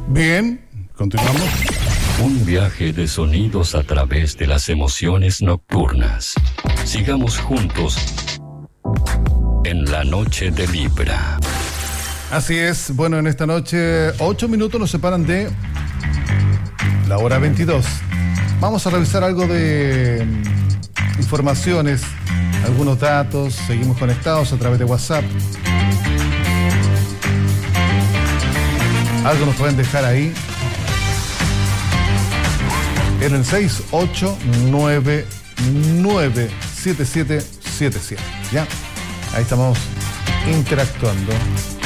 Bien, continuamos. Un viaje de sonidos a través de las emociones nocturnas. Sigamos juntos en la noche de Libra. Así es, bueno, en esta noche 8 minutos nos separan de la hora 22. Vamos a revisar algo de informaciones, algunos datos, seguimos conectados a través de WhatsApp. Algo nos pueden dejar ahí en el 68997777. ¿Ya? Ahí estamos interactuando.